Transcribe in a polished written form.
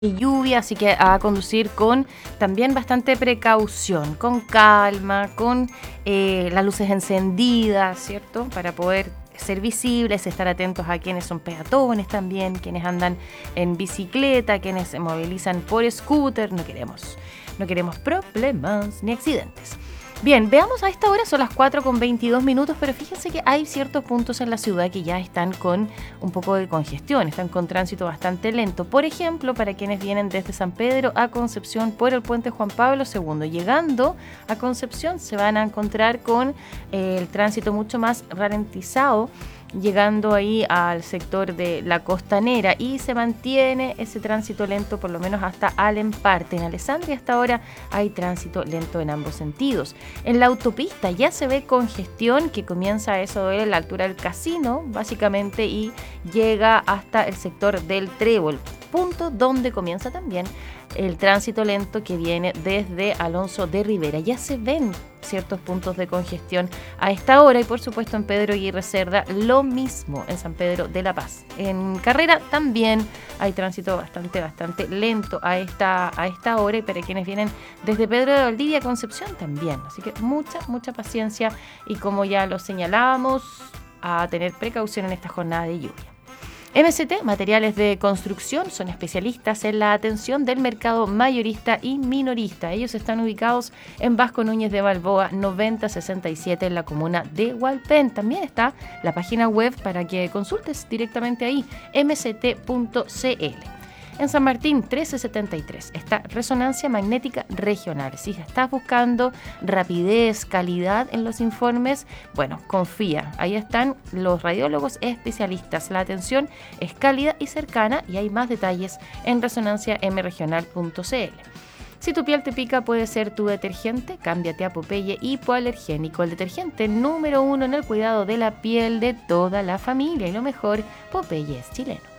y lluvia, así que a conducir con también bastante precaución, con calma, con las luces encendidas, ¿cierto? Para poder ser visibles, estar atentos a quienes son peatones también, quienes andan en bicicleta, quienes se movilizan por scooter. No queremos problemas ni accidentes. Bien, veamos a esta hora, son las 4:22, pero fíjense que hay ciertos puntos en la ciudad que ya están con un poco de congestión, están con tránsito bastante lento. Por ejemplo, para quienes vienen desde San Pedro a Concepción por el puente Juan Pablo II, llegando a Concepción se van a encontrar con el tránsito mucho más ralentizado, llegando ahí al sector de la Costanera, y se mantiene ese tránsito lento por lo menos hasta Alemparte. En Alessandria hasta ahora hay tránsito lento en ambos sentidos. En la autopista ya se ve congestión que comienza a eso de la altura del Casino, básicamente, y llega hasta el sector del Trébol, punto donde comienza también el tránsito lento que viene desde Alonso de Rivera. Ya se ven ciertos puntos de congestión a esta hora, y por supuesto en Pedro Aguirre Cerda lo mismo, en San Pedro de la Paz. En Carrera también hay tránsito bastante lento a esta hora, y para quienes vienen desde Pedro de Valdivia a Concepción también. Así que mucha paciencia, y como ya lo señalábamos, a tener precaución en esta jornada de lluvia. MST, Materiales de Construcción, son especialistas en la atención del mercado mayorista y minorista. Ellos están ubicados en Vasco Núñez de Balboa 9067 en la comuna de Hualpén. También está la página web para que consultes directamente ahí, mst.cl. En San Martín 1373 está Resonancia Magnética Regional. Si estás buscando rapidez, calidad en los informes, bueno, confía. Ahí están los radiólogos especialistas. La atención es cálida y cercana, y hay más detalles en resonanciamregional.cl. Si tu piel te pica, puede ser tu detergente. Cámbiate a Popeye Hipoalergénico, el detergente número 1 en el cuidado de la piel de toda la familia. Y lo mejor, Popeye es chileno.